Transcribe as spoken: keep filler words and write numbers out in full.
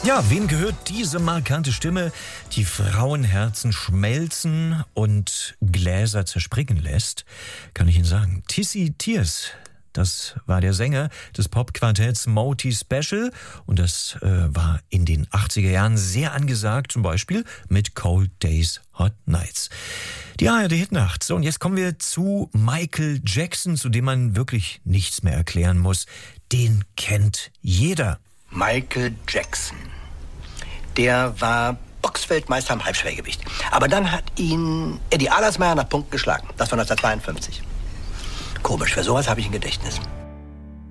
Ja, wem gehört diese markante Stimme, die Frauenherzen schmelzen und Gläser zerspringen lässt? Kann ich Ihnen sagen. Tissy Tears, das war der Sänger des Popquartetts Moti Special und das äh, war in den achtziger Jahren sehr angesagt, zum Beispiel mit Cold Days, Hot Nights. Die A R D-Hitnacht. So, und jetzt kommen wir zu Michael Jackson, zu dem man wirklich nichts mehr erklären muss. Den kennt jeder. Michael Jackson. Der war Boxweltmeister im Halbschwergewicht. Aber dann hat ihn Eddie Allersmeyer nach Punkten geschlagen. Das war neunzehnhundertzweiundfünfzig. Komisch, für sowas habe ich ein Gedächtnis.